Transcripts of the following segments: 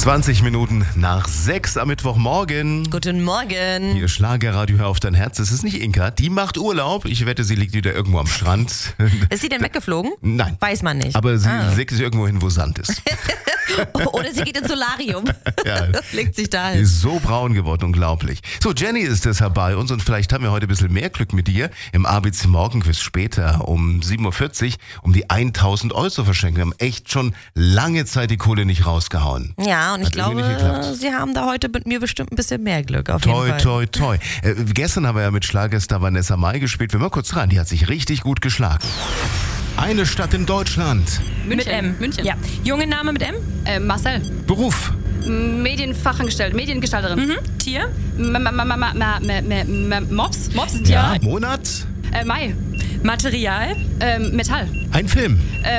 20 Minuten nach 6 am Mittwochmorgen. Guten Morgen. Hier Schlagerradio, hör auf dein Herz. Das ist nicht Inka, die macht Urlaub. Ich wette, sie liegt wieder irgendwo am Strand. Ist sie denn weggeflogen? Nein. Weiß man nicht. Aber sie legt sich irgendwo hin, wo Sand ist. Oder sie geht ins Solarium. Ja. Legt sich da Sie hin. ist so braun geworden, unglaublich. So, Jenny ist deshalb bei uns und vielleicht haben wir heute ein bisschen mehr Glück mit dir im ABC Morgenquiz später um 7.40 Uhr, um die 1.000 Euro zu verschenken. Wir haben echt schon lange Zeit die Kohle nicht rausgehauen. Ja, und ich Hat irgendwie nicht glaube, geklappt. sie haben da heute mit mir bestimmt ein bisschen mehr Glück. Auf jeden Toi, Fall. toi, toi. Gestern haben wir ja mit Schlagerstar Vanessa Mai gespielt. Wir mal kurz rein, die hat sich richtig gut geschlagen. Eine Stadt in Deutschland. München. Mit M. München. Ja. Junge Name mit M? Marcel. Beruf. Medienfachangestellte. Mediengestalterin. Tier? Mops. Mops. Ja. Monat. Mai. Material? Metall. Ein Film.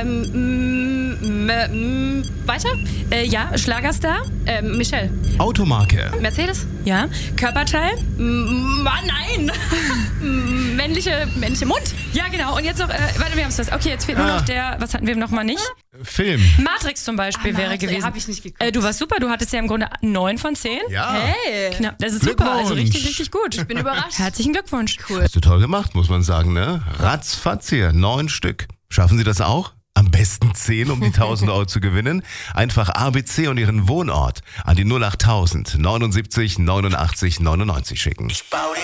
Weiter. Ja. Schlagerstar? Michelle. Automarke. Mercedes. Ja. Körperteil? Nein. männliche Mund. Ja, genau. Und jetzt noch, warte, wir haben es fast. Okay, jetzt fehlt nur noch der, was hatten wir noch mal nicht? Film. Matrix zum Beispiel wäre gewesen. Habe ich nicht geguckt. Du warst super, du hattest ja im Grunde 9 von 10. Ja. Hey. Knapp. Das ist super, also Glückwunsch. richtig, richtig gut. Ich bin überrascht. Herzlichen Glückwunsch. Cool. Hast du toll gemacht, muss man sagen, ne? Ratzfatz hier, 9 Stück. Schaffen Sie das auch? Am besten 10, um die 1.000 Euro zu gewinnen. Einfach ABC und Ihren Wohnort an die 08000 79 89 99 schicken.